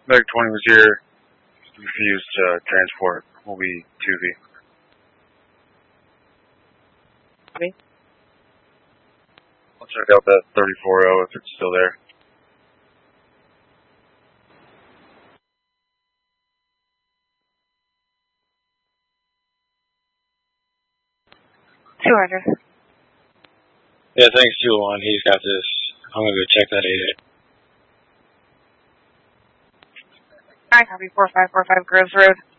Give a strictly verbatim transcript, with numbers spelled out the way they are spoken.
Medic twenty was here. Refused to transport. Will be two V. Okay. I'll check out that thirty-four oh if it's still there. two hundred. Yeah, thanks, two one. He's got this. I'm going to go check that eight eight. Alright, copy four five four five Groves Road.